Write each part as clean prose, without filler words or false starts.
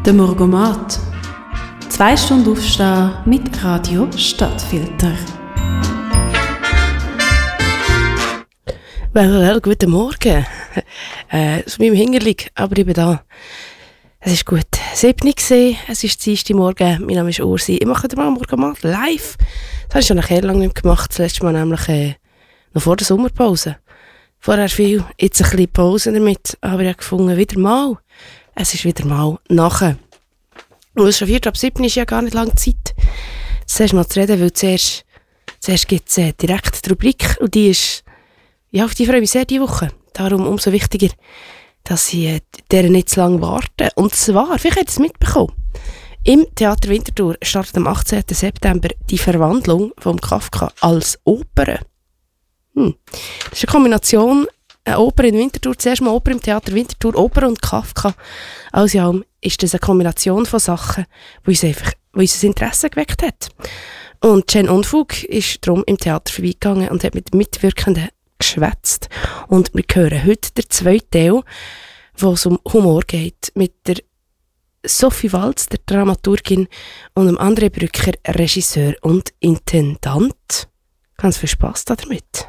Der Morgomat. 2 Stunden aufstehen mit Radio Stadtfilter. Well, guten Morgen. Aus meinem Hinterlieg, aber ich bin da. Es ist gut. 7 Uhr gesehen, es ist Dienstag Morgen, mein Name ist Ursi. Ich mache mal Morgomat live. Das habe ich schon eine Zeit lang nicht gemacht, das letzte Mal nämlich noch vor der Sommerpause. Vorher viel, jetzt ein bisschen Pause damit, aber ich habe gefunden, wieder mal. Es ist wieder mal nachher. Und es ist schon 4:07 ist ja gar nicht lange Zeit. Zuerst mal zu reden, weil zuerst gibt es direkt die Rubrik und die ist, ja, auf die freue ich mich sehr diese Woche. Darum umso wichtiger, dass ich deren nicht zu lange warte. Und zwar, vielleicht habt ihr es mitbekommen, im Theater Winterthur startet am 18. September die Verwandlung von Kafka als Oper. Das ist eine Kombination, eine Oper in Winterthur, zuerst mal Oper im Theater Winterthur, Oper und Kafka. Also ja, ist das eine Kombination von Sachen, die uns ein Interesse geweckt hat. Und Jen Unfug ist darum im Theater vorbeigegangen und hat mit den Mitwirkenden geschwätzt. Und wir hören heute den zweiten Teil, wo es um Humor geht, mit der Sophie Walz, der Dramaturgin, und dem André Brücker, Regisseur und Intendant. Ganz viel Spass damit.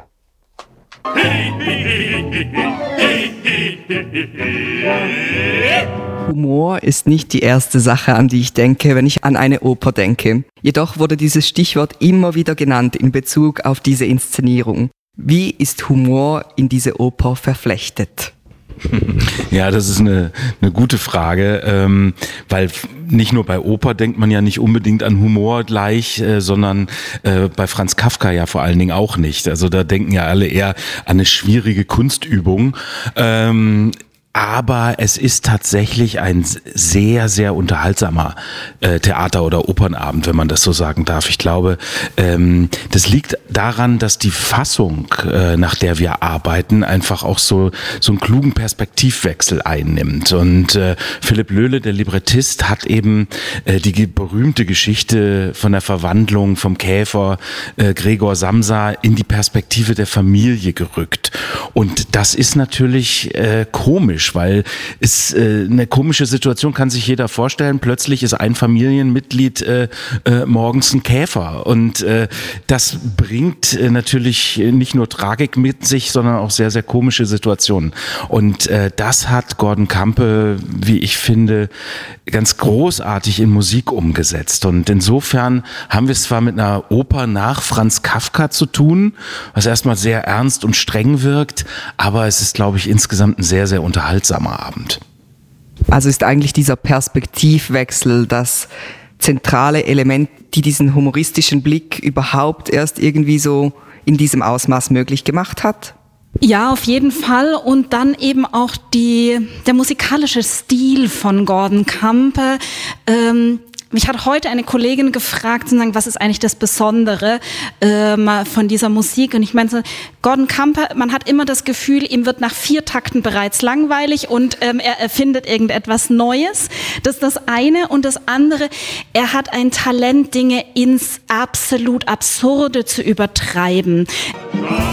Humor ist nicht die erste Sache, an die ich denke, wenn ich an eine Oper denke. Jedoch wurde dieses Stichwort immer wieder genannt in Bezug auf diese Inszenierung. Wie ist Humor in diese Oper verflechtet? Ja, das ist eine gute Frage, weil nicht nur bei Oper denkt man ja nicht unbedingt an Humor gleich, sondern bei Franz Kafka ja vor allen Dingen auch nicht. Also da denken ja alle eher an eine schwierige Kunstübung. Aber es ist tatsächlich ein sehr, sehr unterhaltsamer Theater- oder Opernabend, wenn man das so sagen darf. Ich glaube, das liegt daran, dass die Fassung, nach der wir arbeiten, einfach auch so einen klugen Perspektivwechsel einnimmt. Und Philipp Löhle, der Librettist, hat eben die berühmte Geschichte von der Verwandlung vom Käfer Gregor Samsa in die Perspektive der Familie gerückt. Und das ist natürlich komisch, weil es eine komische Situation kann sich jeder vorstellen. Plötzlich ist ein Familienmitglied morgens ein Käfer und das bringt natürlich nicht nur Tragik mit sich, sondern auch sehr, sehr komische Situationen. Und das hat Gordon Campe, wie ich finde, ganz großartig in Musik umgesetzt. Und insofern haben wir es zwar mit einer Oper nach Franz Kafka zu tun, was erstmal sehr ernst und streng wirkt, aber es ist, glaube ich, insgesamt ein sehr, sehr unterhaltsamer Abend. Also ist eigentlich dieser Perspektivwechsel das zentrale Element, die diesen humoristischen Blick überhaupt erst irgendwie so in diesem Ausmaß möglich gemacht hat? Ja, auf jeden Fall. Und dann eben auch der musikalische Stil von Gordon Campe. Mich hat heute eine Kollegin gefragt, was ist eigentlich das Besondere von dieser Musik? Und ich meinte, Gordon Campe, man hat immer das Gefühl, ihm wird nach 4 Takten bereits langweilig und er erfindet irgendetwas Neues. Das ist das eine. Und das andere, er hat ein Talent, Dinge ins absolut Absurde zu übertreiben.